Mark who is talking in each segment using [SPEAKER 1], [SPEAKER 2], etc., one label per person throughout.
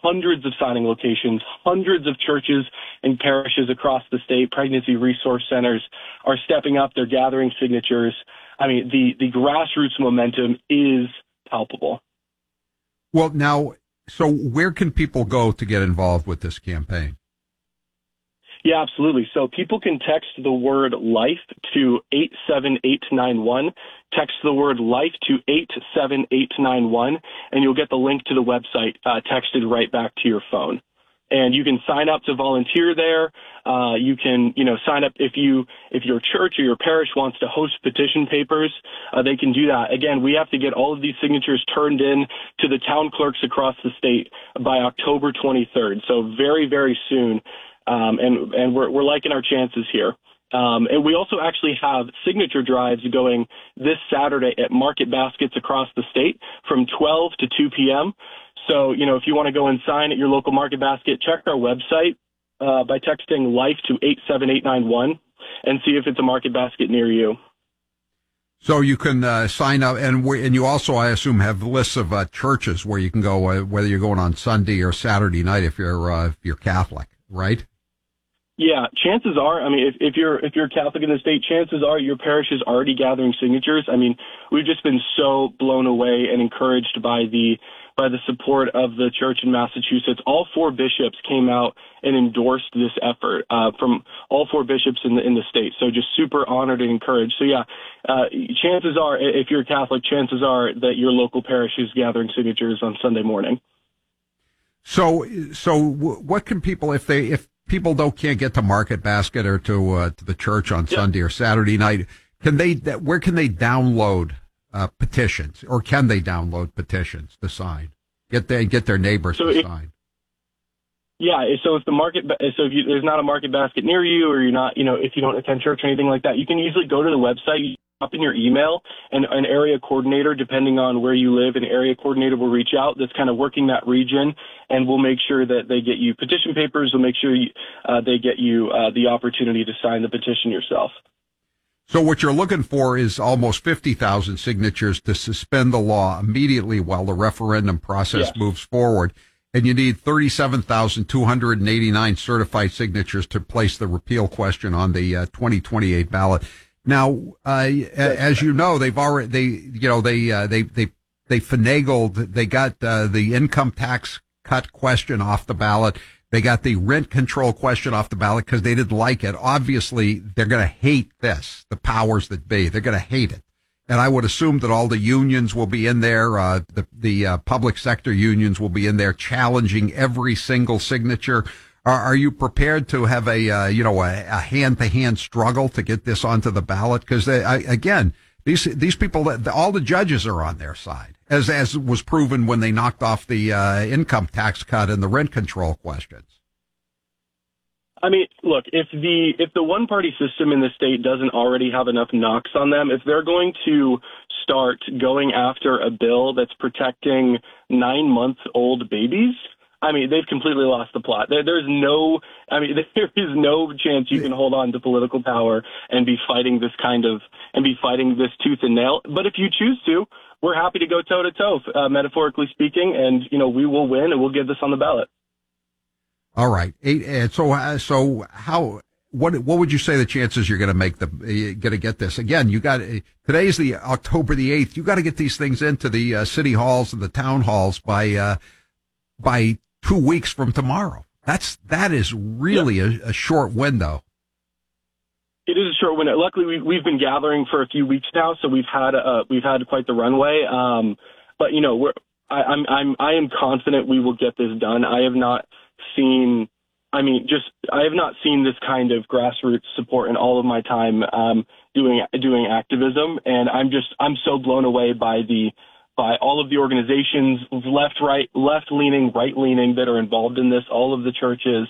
[SPEAKER 1] hundreds of signing locations, hundreds of churches and parishes across the state. Pregnancy resource centers are stepping up. They're gathering signatures. I mean, the grassroots momentum is palpable.
[SPEAKER 2] Well, now, so where can people go to get involved with this campaign?
[SPEAKER 1] Yeah, absolutely. So people can text the word life to 87891. Text the word life to 87891, and you'll get the link to the website texted right back to your phone. And you can sign up to volunteer there. You can, sign up if your church or your parish wants to host petition papers. They can do that. Again, we have to get all of these signatures turned in to the town clerks across the state by October 23rd. So very, very soon. And we're liking our chances here. And we also actually have signature drives going this Saturday at market baskets across the state from 12 to 2 p.m. So, if you want to go and sign at your local market basket, check our website by texting LIFE to 87891 and see if it's a market basket near you.
[SPEAKER 2] So you can sign up, and you also, I assume, have lists of churches where you can go, whether you're going on Sunday or Saturday night if you're Catholic, right?
[SPEAKER 1] Yeah, chances are, if you're Catholic in the state, chances are your parish is already gathering signatures. We've just been so blown away and encouraged by the support of the church in Massachusetts. All four bishops came out and endorsed this effort from all four bishops in the state. So just super honored and encouraged. So yeah, chances are, if you're Catholic, chances are that your local parish is gathering signatures on Sunday morning.
[SPEAKER 2] So what can people, if people can't get to Market Basket or to the church on Sunday or Saturday night, where can they download petitions, or can they download petitions to sign? Get their neighbors to sign.
[SPEAKER 1] Yeah, so if there's not a Market Basket near you, or you're not, if you don't attend church or anything like that, you can easily go to the website, up in your email, and an area coordinator, depending on where you live, an area coordinator will reach out that's kind of working that region, and we'll make sure that they get you petition papers. We'll make sure they get you the opportunity to sign the petition yourself.
[SPEAKER 2] So what you're looking for is almost 50,000 signatures to suspend the law immediately while the referendum process moves forward. And you need 37,289 certified signatures to place the repeal question on the 2028 ballot. Now, as you know, they've already, they finagled, they got the income tax cut question off the ballot. They got the rent control question off the ballot because they didn't like it. Obviously, they're going to hate this, the powers that be. They're going to hate it. And I would assume that all the unions will be in there. The public sector unions will be in there challenging every single signature. Are you prepared to have a hand-to-hand struggle to get this onto the ballot? Because again, these people, all the judges are on their side, as was proven when they knocked off the income tax cut and the rent control questions.
[SPEAKER 1] Look, if the one-party system in the state doesn't already have enough knocks on them, if they're going to start going after a bill that's protecting 9-month-old babies, they've completely lost the plot. There is no chance you can hold on to political power and be fighting this tooth and nail. But if you choose to, we're happy to go toe to toe, metaphorically speaking, and we will win and we'll get this on the ballot.
[SPEAKER 2] All right. So what would you say the chances you're going to get this? Again, today's the October the 8th. You got to get these things into the city halls and the town halls by 2 weeks from tomorrow. That is really a short window.
[SPEAKER 1] It is a short window. Luckily, we've been gathering for a few weeks now, so we've had quite the runway. But I am confident we will get this done. I have not seen this kind of grassroots support in all of my time doing activism, and I'm so blown away by all of the organizations, left-leaning, right-leaning, that are involved in this, all of the churches.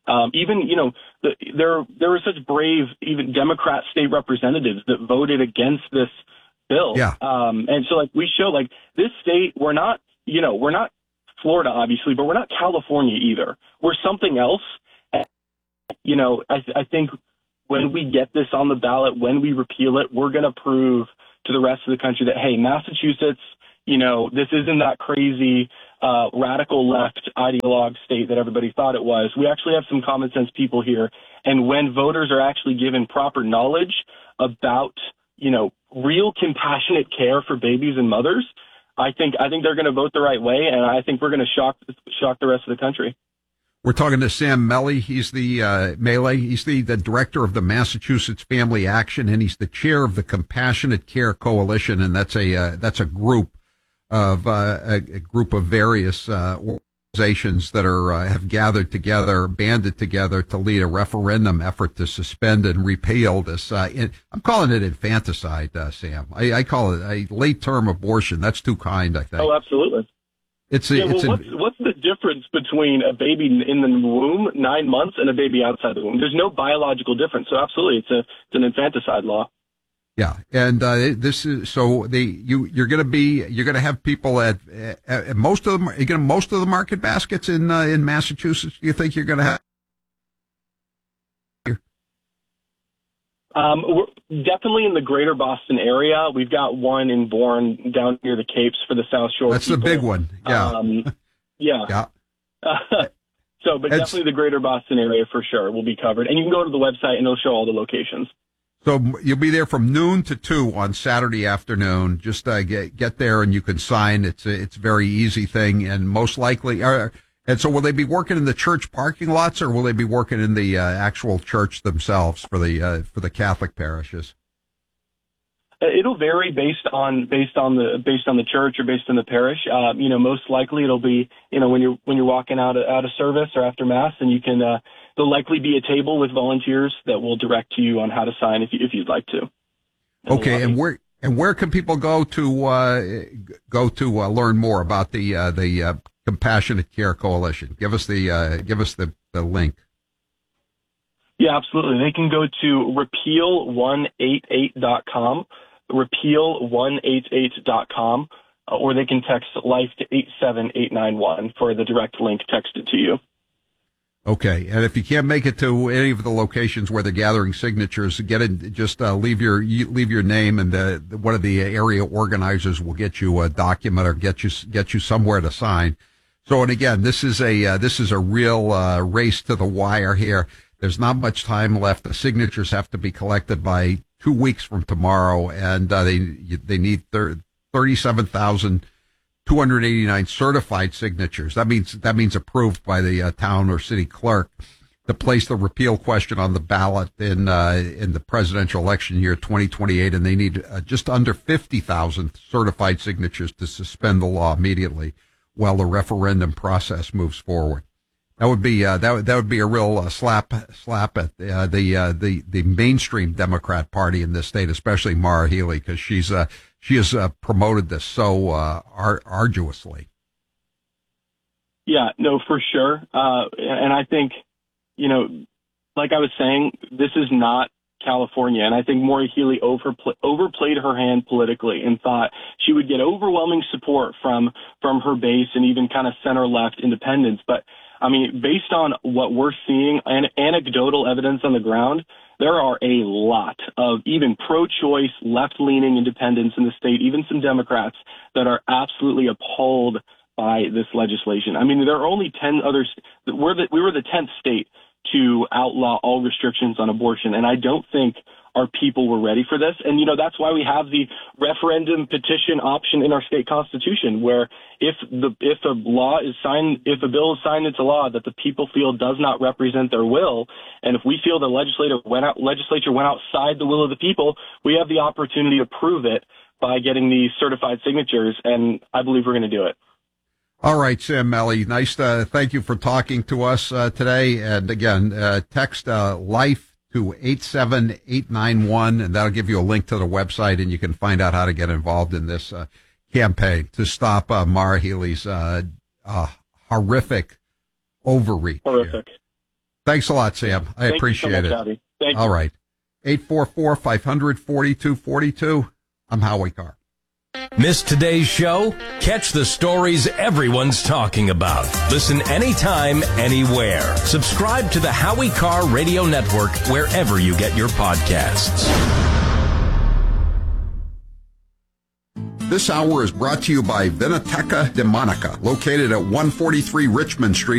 [SPEAKER 1] There were such brave, even Democrat state representatives that voted against this bill. Yeah. And so, we show, this state, we're not Florida, obviously, but we're not California either. We're something else. And, I think when we get this on the ballot, when we repeal it, we're going to prove to the rest of the country that, hey, Massachusetts this isn't that crazy radical left ideologue state that everybody thought it was. We actually have some common sense people here. And when voters are actually given proper knowledge about, real compassionate care for babies and mothers, I think they're going to vote the right way. And I think we're going to shock the rest of the country.
[SPEAKER 2] We're talking to Sam Mele. He's the Melee. He's the director of the Massachusetts Family Action, and he's the chair of the Compassionate Care Coalition. And that's a group of various organizations that have gathered together, banded together to lead a referendum effort to suspend and repeal this. I'm calling it infanticide, Sam. I call it a late-term abortion. That's too kind, I think.
[SPEAKER 1] Oh, absolutely.
[SPEAKER 2] What's
[SPEAKER 1] the difference between a baby in the womb, 9 months, and a baby outside the womb? There's no biological difference. So absolutely, it's an infanticide law.
[SPEAKER 2] Yeah, and this is so you're going to have people at most of them. Are you going to most of the market baskets in Massachusetts? Do you think you're going to have?
[SPEAKER 1] We're definitely in the greater Boston area. We've got one in Bourne down near the Capes for the South Shore.
[SPEAKER 2] That's people. The big one. Yeah.
[SPEAKER 1] Yeah. But definitely the greater Boston area for sure will be covered. And you can go to the website and it'll show all the locations.
[SPEAKER 2] So you'll be there from noon to 2 on Saturday afternoon. Just get there and you can sign. It's a very easy thing, and most likely. And so will they be working in the church parking lots, or will they be working in the actual church themselves for the Catholic parishes?
[SPEAKER 1] It'll vary based on the church or based on the parish. Most likely it'll be when you're walking out of service or after mass, and you can there'll likely be a table with volunteers that will direct you on how to sign if you'd like to.
[SPEAKER 2] Okay, and where can people go to learn more about the Compassionate Care Coalition? Give us the link.
[SPEAKER 1] Yeah, absolutely. They can go to repeal188.com, repeal188.com, or they can text life to 87891 for the direct link texted to you.
[SPEAKER 2] Okay, and if you can't make it to any of the locations where they're gathering signatures, leave your name, and one of the area organizers will get you a document or get you somewhere to sign. So, and again, this is a real race to the wire here. There's not much time left. The signatures have to be collected by 2 weeks from tomorrow, and they need 37,289 certified signatures. That means approved by the town or city clerk to place the repeal question on the ballot in the presidential election year 2028, and they need just under 50,000 certified signatures to suspend the law immediately while the referendum process moves forward. That would be a real slap at the mainstream Democrat Party in this state, especially Maura Healey, because she has promoted this so arduously.
[SPEAKER 1] Yeah, no, for sure. And I think, like I was saying, this is not California, and I think Maura Healey overplayed her hand politically and thought she would get overwhelming support from her base and even kind of center-left independents. But I mean, based on what we're seeing and anecdotal evidence on the ground, there are a lot of even pro-choice, left-leaning independents in the state, even some Democrats, that are absolutely appalled by this legislation. I mean, there are only 10 others. We were the 10th state to outlaw all restrictions on abortion, and I don't think our people were ready for this. And, that's why we have the referendum petition option in our state constitution, where if a bill is signed into law that the people feel does not represent their will, and if we feel the legislature went outside the will of the people, we have the opportunity to prove it by getting these certified signatures, and I believe we're going to do it.
[SPEAKER 2] All right, Sam Mele, nice. Thank you for talking to us today. And again, text LIFE to 87891, and that'll give you a link to the website, and you can find out how to get involved in this campaign to stop Maura Healey's horrific overreach.
[SPEAKER 1] Horrific.
[SPEAKER 2] Here. Thanks a lot, Sam. I appreciate it.
[SPEAKER 1] Abby. Thank you.
[SPEAKER 2] All right. 844-500-4242. I'm Howie Carr.
[SPEAKER 3] Missed today's show? Catch the stories everyone's talking about. Listen anytime, anywhere. Subscribe to the Howie Carr Radio Network wherever you get your podcasts.
[SPEAKER 2] This hour is brought to you by Vinoteca de Monica, located at 143 Richmond Street